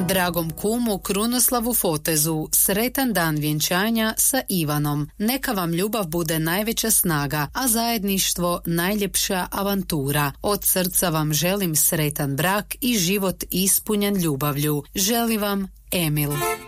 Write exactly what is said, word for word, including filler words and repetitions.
Dragom kumu Krunoslavu Fotezu sretan dan vjenčanja sa Ivanom. Neka vam ljubav bude najveća snaga, a zajedništvo najljepša avantura. Od srca vam želim sretan brak i život ispunjen ljubavlju. Želi vam Emil.